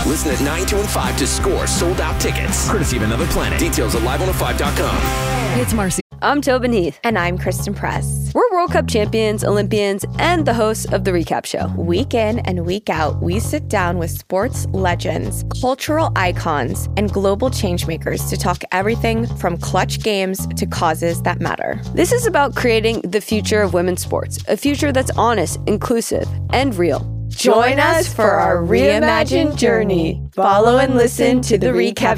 Listen at 9, 2, and 5 to score sold-out tickets. Courtesy of Another Planet. Details at live105.com. Hey, it's Marcy. I'm Tobin Heath. And I'm Kristen Press. We're World Cup champions, Olympians, and the hosts of The Recap Show. Week in and week out, we sit down with sports legends, cultural icons, and global changemakers to talk everything from clutch games to causes that matter. This is about creating the future of women's sports, a future that's honest, inclusive, and real. Join us for our reimagined journey. Follow and listen to The Recap